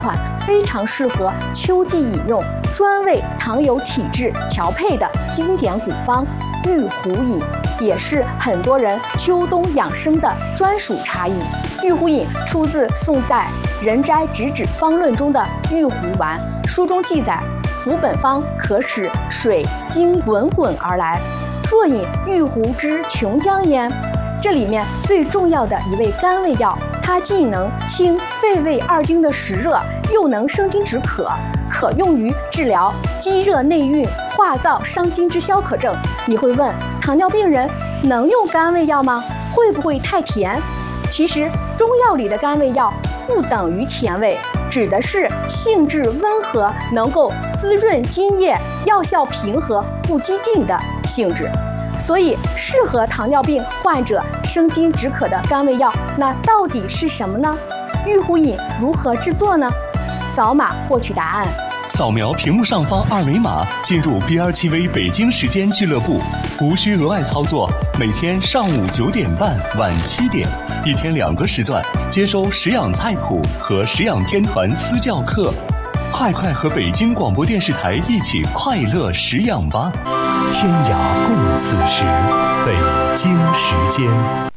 款非常适合秋季饮用、专为糖友体质调配的经典古方玉壶饮，也是很多人秋冬养生的专属茶饮。玉壶饮出自宋代《人斋直指方论》中的玉壶丸，书中记载，服本方可使水经滚滚而来，若饮玉壶之琼浆焉。这里面最重要的一味甘味药，它既能清肺胃二经的实热，又能生津止渴，可用于治疗积热内蕴、化燥伤津之消渴症。你会问，糖尿病人能用甘味药吗？会不会太甜？其实中药里的甘味药不等于甜味，指的是性质温和，能够滋润津液，药效平和，不激进的性质。所以适合糖尿病患者生津止渴的甘味药，那到底是什么呢？玉壶饮如何制作呢？扫码获取答案。 扫描屏幕上方二维码，进入 BR7V 北京时间俱乐部，无需额外操作。每天上午9点半、晚7点，一天2个时段，接收食养菜谱和食养天团私教课。快和北京广播电视台一起快乐食养吧！ 天涯共此时，北京时间。